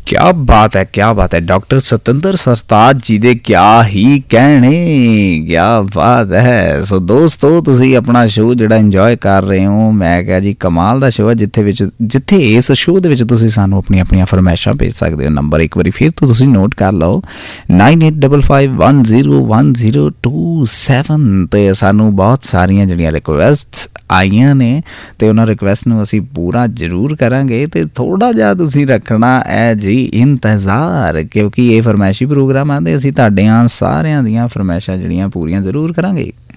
क्या बात है डॉक्टर सतिंदर सरताज जी ਦੇ क्या ही कहने क्या बात है। सो ਦੋਸਤੋ ਤੁਸੀਂ ਆਪਣਾ ਸ਼ੋਅ ਜਿਹੜਾ ਇੰਜੋਏ ਕਰ ਰਹੇ ਹੋ, ਮੈਂ ਕਿਹਾ ਜੀ ਕਮਾਲ ਦਾ ਸ਼ੋਅ ਹੈ ਜਿੱਥੇ ਇਸ ਸ਼ੋਅ ਦੇ ਵਿੱਚ ਤੁਸੀਂ ਸਾਨੂੰ ਆਪਣੀਆਂ ਫਰਮਾਇਸ਼ਾਂ ਭੇਜ ਸਕਦੇ ਹੋ। ਨੰਬਰ ਇੱਕ ਵਾਰੀ ਫਿਰ ਤੋਂ ਤੁਸੀਂ ਨੋਟ ਕਰ ਲਓ 9855101027 ਤੇ ਸਾਨੂੰ ਬਹੁਤ ਸਾਰੀਆਂ ਜਿਹੜੀਆਂ ਰਿਕੁਐਸਟਸ ਆਈਆਂ ਨੇ ਤੇ ਉਹਨਾਂ ਰਿਕੁਐਸਟ ਨੂੰ ਅਸੀਂ ਪੂਰਾ ਜ਼ਰੂਰ ਕਰਾਂਗੇ ਤੇ ਥੋੜ੍ਹਾ ਜਿਹਾ ਤੁਸੀਂ ਰੱਖਣਾ ਹੈ ਜੀ ਇੰਤਜ਼ਾਰ, ਕਿਉਂਕਿ ਇਹ ਫਰਮਾਇਸ਼ੀ ਪ੍ਰੋਗਰਾਮ ਆਉਂਦੇ ਅਸੀਂ ਤੁਹਾਡੀਆਂ ਸਾਰਿਆਂ ਦੀਆਂ ਫਰਮਾਇਸ਼ਾਂ ਜਿਹੜੀਆਂ ਪੂਰੀਆਂ ਜ਼ਰੂਰ ਕਰਾਂਗੇ।